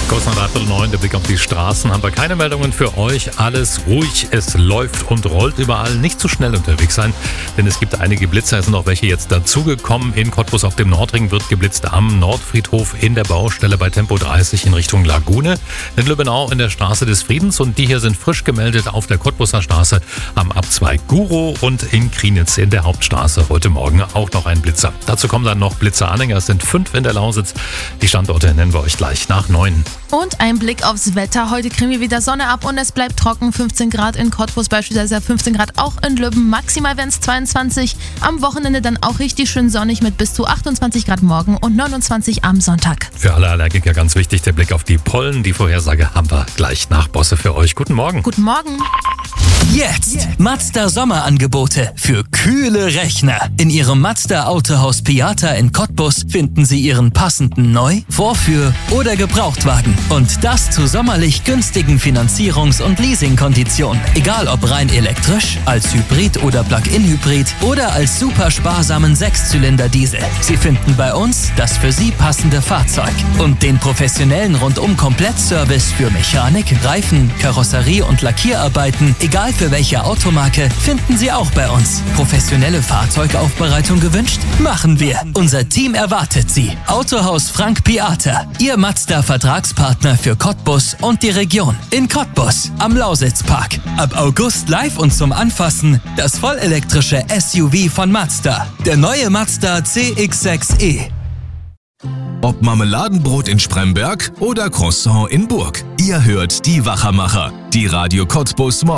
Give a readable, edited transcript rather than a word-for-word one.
Kurz nach 8:09, der Blick auf die Straßen. Haben wir keine Meldungen für euch. Alles ruhig, es läuft und rollt überall. Nicht zu schnell unterwegs sein, denn es gibt einige Blitzer. Es sind auch welche jetzt dazugekommen. In Cottbus auf dem Nordring wird geblitzt am Nordfriedhof in der Baustelle bei Tempo 30 in Richtung Lagune. In Lübbenau in der Straße des Friedens. Und die hier sind frisch gemeldet auf der Cottbuser Straße am Abzweig Guro und in Krienitz in der Hauptstraße. Heute Morgen auch noch ein Blitzer. Dazu kommen dann noch Blitzeranhänger. Es sind 5 in der Lausitz. Die Standorte nennen wir euch gleich nach 9. Und ein Blick aufs Wetter. Heute kriegen wir wieder Sonne ab und es bleibt trocken. 15 Grad in Cottbus, beispielsweise 15 Grad auch in Lübben. Maximal werden es 22. Am Wochenende dann auch richtig schön sonnig mit bis zu 28 Grad morgen und 29 am Sonntag. Für alle Allergiker ganz wichtig, der Blick auf die Pollen. Die Vorhersage haben wir gleich nach Bosse für euch. Guten Morgen. Guten Morgen. Jetzt Mazda Sommerangebote für kühle Rechner. In Ihrem Mazda Autohaus Piata in Cottbus finden Sie Ihren passenden Neu-, Vorführ- oder Gebrauchtwagen. Und das zu sommerlich günstigen Finanzierungs- und Leasingkonditionen. Egal ob rein elektrisch, als Hybrid oder Plug-in-Hybrid oder als super sparsamen 6-Zylinder-Diesel. Sie finden bei uns das für Sie passende Fahrzeug. Und den professionellen Rundum-Komplettservice für Mechanik, Reifen, Karosserie und Lackierarbeiten, egal für welche Automarke, finden Sie auch bei uns. Professionelle Fahrzeugaufbereitung gewünscht? Machen wir. Unser Team erwartet Sie. Autohaus Frank Piata, Ihr Mazda-Vertragspartner für Cottbus und die Region. In Cottbus, am Lausitzpark. Ab August live und zum Anfassen das vollelektrische SUV von Mazda. Der neue Mazda CX-6e. Ob Marmeladenbrot in Spremberg oder Croissant in Burg. Ihr hört die Wachermacher, die Radio Cottbus Morgen.